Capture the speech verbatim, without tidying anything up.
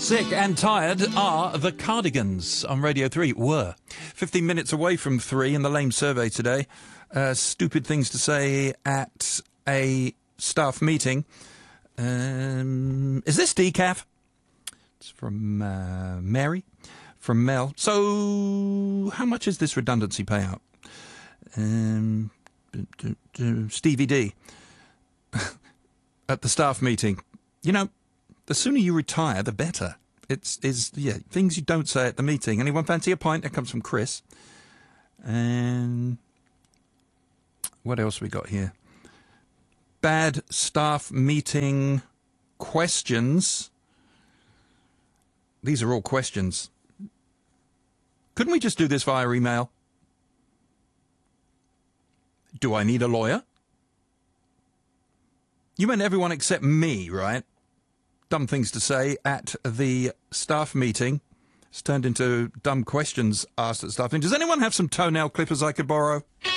Sick and Tired are the Cardigans on Radio three. Were. fifteen minutes away from three in the Lame survey today. Uh, stupid things to say at a staff meeting. Um, is this decaf? It's from uh, Mary, from Mel. So, how much is this redundancy payout? Um, Stevie D at the staff meeting. You know, the sooner you retire, the better. It's is yeah things you don't say at the meeting. Anyone fancy a pint? That comes from Chris. And what else we got here? Bad staff meeting questions. These are all questions. Couldn't we just do this via email? Do I need a lawyer? You meant everyone except me, right? Dumb things to say at the staff meeting. It's turned into dumb questions asked at staff meeting. Does anyone have some toenail clippers I could borrow?